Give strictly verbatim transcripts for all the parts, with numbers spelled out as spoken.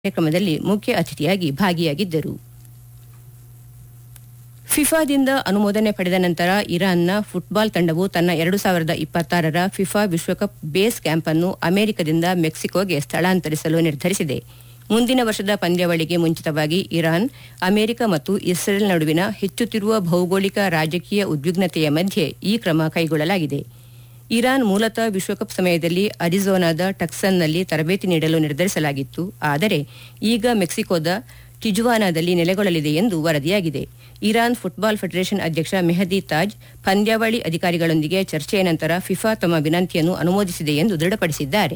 ಕಾರ್ಯಕ್ರಮದಲ್ಲಿ ಮುಖ್ಯ ಅತಿಥಿಯಾಗಿ ಭಾಗಿಯಾಗಿದ್ದರು. ಫಿಫಾದಿಂದ ಅನುಮೋದನೆ ಪಡೆದ ನಂತರ ಇರಾನ್ನ ಫುಟ್ಬಾಲ್ ತಂಡವು ತನ್ನ ಎರಡು ಸಾವಿರದ ಇಪ್ಪತ್ತಾರರ ಫಿಫಾ ವಿಶ್ವಕಪ್ ಬೇಸ್ ಕ್ಯಾಂಪ್ ಅನ್ನು ಅಮೆರಿಕದಿಂದ ಮೆಕ್ಸಿಕೋಗೆ ಸ್ಥಳಾಂತರಿಸಲು ನಿರ್ಧರಿಸಿದೆ. ಮುಂದಿನ ವರ್ಷದ ಪಂದ್ಯಾವಳಿಗೆ ಮುಂಚಿತವಾಗಿ ಇರಾನ್, ಅಮೆರಿಕ ಮತ್ತು ಇಸ್ರೇಲ್ ನಡುವಿನ ಹೆಚ್ಚುತ್ತಿರುವ ಭೌಗೋಳಿಕ ರಾಜಕೀಯ ಉದ್ವಿಗ್ನತೆಯ ಮಧ್ಯೆ ಈ ಕ್ರಮ ಕೈಗೊಳ್ಳಲಾಗಿದೆ. ಇರಾನ್ ಮೂಲತಃ ವಿಶ್ವಕಪ್ ಸಮಯದಲ್ಲಿ ಅರಿಜೋನಾದ ಟಕ್ಸನ್ನಲ್ಲಿ ತರಬೇತಿ ನೀಡಲು ನಿರ್ಧರಿಸಲಾಗಿತ್ತು. ಆದರೆ ಈಗ ಮೆಕ್ಸಿಕೋದ ಟಿಜುವಾನಾದಲ್ಲಿ ನೆಲೆಗೊಳ್ಳಲಿದೆ ಎಂದು ವರದಿಯಾಗಿದೆ. ಇರಾನ್ ಫುಟ್ಬಾಲ್ ಫೆಡರೇಷನ್ ಅಧ್ಯಕ್ಷ ಮೆಹದಿ ತಾಜ್ ಪಂದ್ಯಾವಳಿ ಅಧಿಕಾರಿಗಳೊಂದಿಗೆ ಚರ್ಚೆಯ ನಂತರ ಫಿಫಾ ತಮ್ಮ ವಿನಂತಿಯನ್ನು ಅನುಮೋದಿಸಿದೆ ಎಂದು ದೃಢಪಡಿಸಿದ್ದಾರೆ.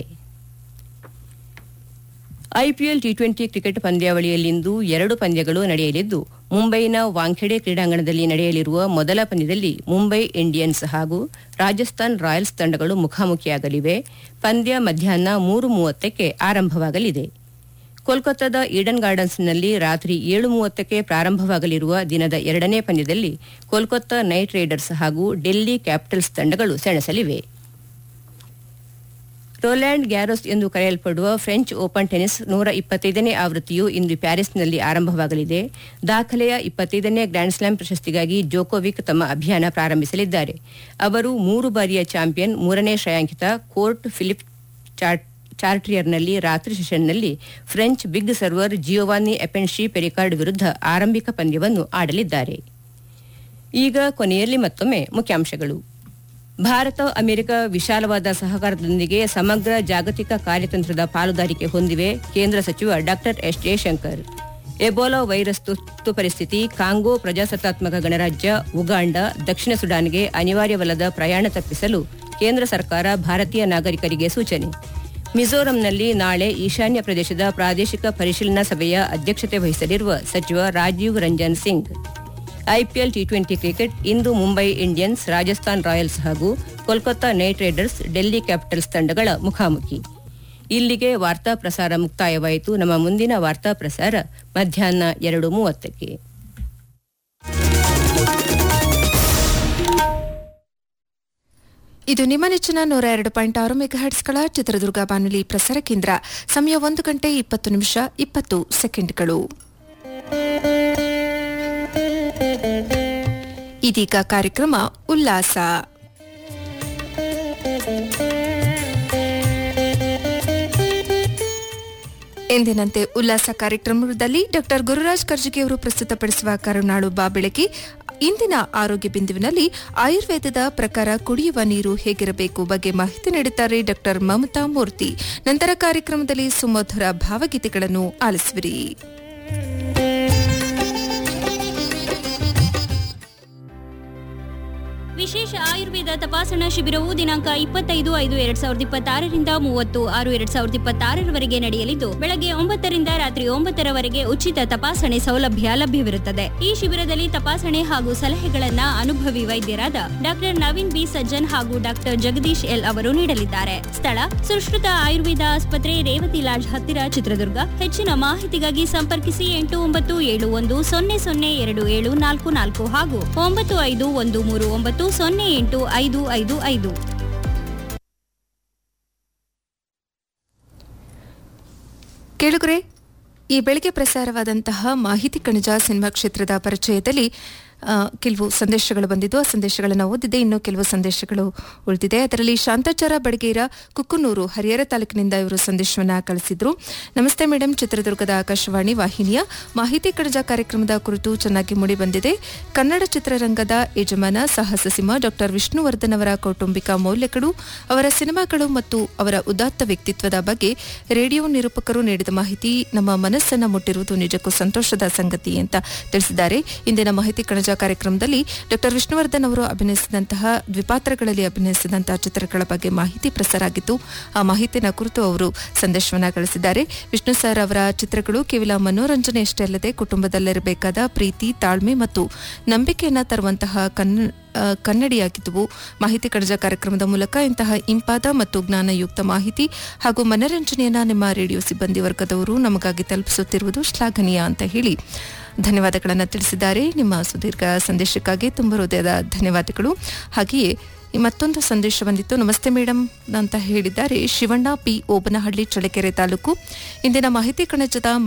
ಐಪಿಎಲ್ ಟಿ ಟ್ವೆಂಟಿ ಕ್ರಿಕೆಟ್ ಪಂದ್ಯಾವಳಿಯಲ್ಲಿಂದು ಎರಡು ಪಂದ್ಯಗಳು ನಡೆಯಲಿದ್ದು, ಮುಂಬೈನ ವಾಂಖೆಡೆ ಕ್ರೀಡಾಂಗಣದಲ್ಲಿ ನಡೆಯಲಿರುವ ಮೊದಲ ಪಂದ್ಯದಲ್ಲಿ ಮುಂಬೈ ಇಂಡಿಯನ್ಸ್ ಹಾಗೂ ರಾಜಸ್ಥಾನ್ ರಾಯಲ್ಸ್ ತಂಡಗಳು ಮುಖಾಮುಖಿಯಾಗಲಿವೆ. ಪಂದ್ಯ ಮಧ್ಯಾಹ್ನ ಮೂರು ಮೂವತ್ತಕ್ಕೆ ಆರಂಭವಾಗಲಿದೆ. ಕೋಲ್ಕತ್ತಾದ ಈಡನ್ ಗಾರ್ಡನ್ಸ್ನಲ್ಲಿ ರಾತ್ರಿ ಏಳು ಮೂವತ್ತಕ್ಕೆ ಪ್ರಾರಂಭವಾಗಲಿರುವ ದಿನದ ಎರಡನೇ ಪಂದ್ಯದಲ್ಲಿ ಕೋಲ್ಕತ್ತಾ ನೈಟ್ ರೈಡರ್ಸ್ ಹಾಗೂ ಡೆಲ್ಲಿ ಕ್ಯಾಪಿಟಲ್ಸ್ ತಂಡಗಳು ಸೆಣಸಲಿವೆ. ರೋಲ್ಯಾಂಡ್ ಗ್ಯಾರೋಸ್ ಎಂದು ಕರೆಯಲ್ಪಡುವ ಫ್ರೆಂಚ್ ಓಪನ್ ಟೆನಿಸ್ ನೂರ ಇಪ್ಪತ್ತೈದನೇ ಆವೃತ್ತಿಯು ಇಂದು ಪ್ಯಾರಿಸ್ನಲ್ಲಿ ಆರಂಭವಾಗಲಿದೆ. ದಾಖಲೆಯ ಇಪ್ಪತ್ತೈದನೇ ಗ್ರ್ಯಾಂಡ್ ಸ್ಲಾಮ್ ಪ್ರಶಸ್ತಿಗಾಗಿ ಜೋಕೋವಿಕ್ ತಮ್ಮ ಅಭಿಯಾನ ಪ್ರಾರಂಭಿಸಲಿದ್ದಾರೆ. ಅವರು ಮೂರು ಬಾರಿಯ ಚಾಂಪಿಯನ್, ಮೂರನೇ ಶ್ರೇಯಾಂಕಿತ ಕೋರ್ಟ್ ಫಿಲಿಪ್ ಚಾರ್ಟ್ರಿಯರ್ನಲ್ಲಿ ರಾತ್ರಿ ಸೆಷನ್ನಲ್ಲಿ ಫ್ರೆಂಚ್ ಬಿಗ್ ಸರ್ವರ್ ಜಿಯೋವಾನಿ ಎಪೆನ್ಶಿ ಪೆರಿಕಾರ್ಡ್ ವಿರುದ್ಧ ಆರಂಭಿಕ ಪಂದ್ಯವನ್ನು ಆಡಲಿದ್ದಾರೆ. ಈಗ ಕೊನೆಯಲ್ಲಿ ಮತ್ತೊಮ್ಮೆ ಮುಖ್ಯಾಂಶಗಳು. ಭಾರತ ಅಮೆರಿಕ ವಿಶಾಲವಾದ ಸಹಕಾರದೊಂದಿಗೆ ಸಮಗ್ರ ಜಾಗತಿಕ ಕಾರ್ಯತಂತ್ರದ ಪಾಲುದಾರಿಕೆ ಹೊಂದಿವೆ. ಕೇಂದ್ರ ಸಚಿವ ಡಾ ಎಸ್ ಜಯಶಂಕರ್. ಎಬೋಲಾ ವೈರಸ್ ತುರ್ತು ಪರಿಸ್ಥಿತಿ, ಕಾಂಗೋ ಪ್ರಜಾಸತ್ತಾತ್ಮಕ ಗಣರಾಜ್ಯ, ಉಗಾಂಡ, ದಕ್ಷಿಣ ಸುಡಾನ್ಗೆ ಅನಿವಾರ್ಯವಲ್ಲದ ಪ್ರಯಾಣ ತಪ್ಪಿಸಲು ಕೇಂದ್ರ ಸರ್ಕಾರ ಭಾರತೀಯ ನಾಗರಿಕರಿಗೆ ಸೂಚನೆ. ಮಿಜೋರಂನಲ್ಲಿ ನಾಳೆ ಈಶಾನ್ಯ ಪ್ರದೇಶದ ಪ್ರಾದೇಶಿಕ ಪರಿಶೀಲನಾ ಸಭೆಯ ಅಧ್ಯಕ್ಷತೆ ವಹಿಸಲಿರುವ ಸಚಿವ Rajiv Ranjan Singh. IPL T twenty cricket ಇಂದು ಮುಂಬೈ ಇಂಡಿಯನ್ಸ್, ರಾಜಸ್ಥಾನ್ ರಾಯಲ್ಸ್ ಹಾಗೂ Kolkata night Riders, Delhi capitals ತಂಡಗಳ ಮುಖಾಮುಖಿ. ಇಲ್ಲಿಗೆ ವಾರ್ತಾ ಪ್ರಸಾರ ಮುಕ್ತಾಯವಾಯಿತು. ನಮ್ಮ ಮುಂದಿನ ವಾರ್ತಾ ಪ್ರಸಾರ ಮಧ್ಯಾಹ್ನ ಎರಡು ಮೂವತ್ತಕ್ಕೆ. ಇದು ನಿಮ್ಮ ನೆಚ್ಚಿನ ನೂರ ಎರಡು ಪಾಯಿಂಟ್ ಆರು ಮೆಗಾಹರ್ಟ್ಸ್ಗಳ ಚಿತ್ರದುರ್ಗ ಬಾನುಲಿ ಪ್ರಸಾರ ಕೇಂದ್ರ. ಸಮಯ ಒಂದು ಗಂಟೆ ಇಪ್ಪತ್ತು ನಿಮಿಷ ಇಪ್ಪತ್ತು ಸೆಕೆಂಡ್ಗಳು. ಇದೀಗ ಕಾರ್ಯಕ್ರಮ ಉಲ್ಲಾಸ. ಎಂದಿನಂತೆ ಉಲ್ಲಾಸ ಕಾರ್ಯಕ್ರಮದಲ್ಲಿ ಡಾ ಗುರುರಾಜ್ ಕರ್ಜಗಿ ಅವರು ಪ್ರಸ್ತುತಪಡಿಸುವ ಕರುನಾಳು ಬಾ ಬೆಳಕಿ. ಇಂದಿನ ಆರೋಗ್ಯ ಬಿಂದುವಿನಲ್ಲಿ ಆಯುರ್ವೇದದ ಪ್ರಕಾರ ಕುಡಿಯುವ ನೀರು ಹೇಗಿರಬೇಕು ಬಗ್ಗೆ ಮಾಹಿತಿ ನೀಡುತ್ತಾರೆ ಡಾ ಮಮತಾ ಮೂರ್ತಿ. ನಂತರ ಕಾರ್ಯಕ್ರಮದಲ್ಲಿ ಸುಮಧುರ ಭಾವಗೀತೆಗಳನ್ನು ಆಲಿಸುವಿರಿ. ವಿಶೇಷ ಆಯುರ್ವೇದ ತಪಾಸಣಾ ಶಿಬಿರವು ದಿನಾಂಕ ಇಪ್ಪತ್ತೈದು ಐದು ಎರಡ್ ಸಾವಿರದ ಇಪ್ಪತ್ತಾರರಿಂದ ಮೂವತ್ತು ಆರು ಎರಡ್ ಸಾವಿರದ ಇಪ್ಪತ್ತಾರರವರೆಗೆ ನಡೆಯಲಿದ್ದು, ಬೆಳಗ್ಗೆ ಒಂಬತ್ತರಿಂದ ರಾತ್ರಿ ಒಂಬತ್ತರವರೆಗೆ ಉಚಿತ ತಪಾಸಣೆ ಸೌಲಭ್ಯ ಲಭ್ಯವಿರುತ್ತದೆ. ಈ ಶಿಬಿರದಲ್ಲಿ ತಪಾಸಣೆ ಹಾಗೂ ಸಲಹೆಗಳನ್ನ ಅನುಭವಿ ವೈದ್ಯರಾದ ಡಾಕ್ಟರ್ ನವೀನ್ ಬಿ ಸಜ್ಜನ್ ಹಾಗೂ ಡಾಕ್ಟರ್ ಜಗದೀಶ್ ಎಲ್ ಅವರು ನೀಡಲಿದ್ದಾರೆ. ಸ್ಥಳ ಸುಶ್ರುತ ಆಯುರ್ವೇದ ಆಸ್ಪತ್ರೆ, ರೇವತಿ ಲಾಡ್ಜ್ ಹತ್ತಿರ, ಚಿತ್ರದುರ್ಗ. ಹೆಚ್ಚಿನ ಮಾಹಿತಿಗಾಗಿ ಸಂಪರ್ಕಿಸಿ ಎಂಟು ಒಂಬತ್ತು ಏಳು ಒಂದು ಸೊನ್ನೆ ಸೊನ್ನೆ ಎರಡು ಏಳು ನಾಲ್ಕು ನಾಲ್ಕು ಹಾಗೂ ಒಂಬತ್ತು ಐದು ಒಂದು ಮೂರು ಒಂಬತ್ತು ಸೊನ್ನೆ ಎಂಟು ಐದು ಐದು ಐದು. ಕೇಳುಗರೆ, ಈ ಬೆಳಗ್ಗೆ ಪ್ರಸಾರವಾದಂತಹ ಮಾಹಿತಿ ಕಣಜ ಸಿನಿಮಾ ಕ್ಷೇತ್ರದ ಪರಿಚಯದಲ್ಲಿ ಕೆಲವು ಸಂದೇಶಗಳು ಬಂದಿದ್ದು, ಆ ಸಂದೇಶಗಳನ್ನು ಓದಿದೆ. ಇನ್ನು ಕೆಲವು ಸಂದೇಶಗಳು ಉಳಿದಿದೆ. ಅದರಲ್ಲಿ ಶಾಂತಾಚಾರ ಬಡಗೇರ, ಕುಕ್ಕನೂರು, ಹರಿಹರ ತಾಲೂಕಿನಿಂದ ಇವರು ಸಂದೇಶವನ್ನು ಕಳಿಸಿದ್ರು. ನಮಸ್ತೆ ಮೇಡಮ್, ಚಿತ್ರದುರ್ಗದ ಆಕಾಶವಾಣಿ ವಾಹಿನಿಯ ಮಾಹಿತಿ ಕಣಜ ಕಾರ್ಯಕ್ರಮದ ಕುರಿತು ಚೆನ್ನಾಗಿ ಮೂಡಿ ಬಂದಿದೆ. ಕನ್ನಡ ಚಿತ್ರರಂಗದ ಯಜಮಾನ ಸಾಹಸ ಸಿಂಹ ಡಾಕ್ಟರ್ ವಿಷ್ಣುವರ್ಧನ್ ಅವರ ಕೌಟುಂಬಿಕ ಮೌಲ್ಯಗಳು, ಅವರ ಸಿನಿಮಾಗಳು ಮತ್ತು ಅವರ ಉದಾತ್ತ ವ್ಯಕ್ತಿತ್ವದ ಬಗ್ಗೆ ರೇಡಿಯೋ ನಿರೂಪಕರು ನೀಡಿದ ಮಾಹಿತಿ ನಮ್ಮ ಮನಸ್ಸನ್ನು ಮುಟ್ಟಿರುವುದು ನಿಜಕ್ಕೂ ಸಂತೋಷದ ಸಂಗತಿ ಅಂತ ತಿಳಿಸಿದ್ದಾರೆ. ಇಂದಿನ ಮಾಹಿತಿ ಕಣಜ ಕಾರ್ಯಕ್ರಮದಲ್ಲಿ ಡಾಕ್ಟರ್ ವಿಷ್ಣುವರ್ಧನ್ ಅವರು ಅಭಿನಯಿಸಿದಂತಹ ದ್ವಿಪಾತ್ರಗಳಲ್ಲಿ ಅಭಿನಯಿಸಿದಂತಹ ಚಿತ್ರಗಳ ಬಗ್ಗೆ ಮಾಹಿತಿ ಪ್ರಸಾರ ಆಗಿತ್ತು. ಆ ಮಾಹಿತಿನ ಕುರಿತು ಅವರು ಸಂದೇಶವನ್ನ ಕಳಿಸಿದ್ದಾರೆ. ವಿಷ್ಣು ಸರ್ ಅವರ ಚಿತ್ರಗಳು ಕೇವಲ ಮನೋರಂಜನೆಯಷ್ಟೇ ಅಲ್ಲದೆ ಕುಟುಂಬದಲ್ಲಿರಬೇಕಾದ ಪ್ರೀತಿ, ತಾಳ್ಮೆ ಮತ್ತು ನಂಬಿಕೆಯನ್ನ ತರುವಂತಹ ಕನ್ನ ಕನ್ನಡಿಯಾಗಿದ್ದವು. ಮಾಹಿತಿ ಕಣಜ ಕಾರ್ಯಕ್ರಮದ ಮೂಲಕ ಇಂತಹ ಇಂಪಾದ ಮತ್ತು ಜ್ಞಾನಯುಕ್ತ ಮಾಹಿತಿ ಹಾಗೂ ಮನರಂಜನೆಯನ್ನ ನಿಮ್ಮ ರೇಡಿಯೋ ಸಿಬ್ಬಂದಿ ವರ್ಗದವರು ನಮಗಾಗಿ ತಲುಪಿಸುತ್ತಿರುವುದು ಶ್ಲಾಘನೀಯ ಅಂತ ಹೇಳಿ ಧನ್ಯವಾದಗಳನ್ನು ತಿಳಿಸಿದ್ದಾರೆ. ನಿಮ್ಮ ಸುದೀರ್ಘ ಸಂದೇಶಕ್ಕಾಗಿ ತುಂಬ ಹೃದಯದ ಧನ್ಯವಾದಗಳು. ಹಾಗೆಯೇ ಮತ್ತೊಂದು ಸಂದೇಶ ಬಂದಿತ್ತು. ನಮಸ್ತೆ ಮೇಡಮ್ ಅಂತ ಹೇಳಿದ್ದಾರೆ ಶಿವಣ್ಣ ಪಿ ಓಬನಹಳ್ಳಿ ಚಳ್ಳಕೆರೆ ತಾಲೂಕು. ಇಂದಿನ ಮಾಹಿತಿ ಕಣಜದ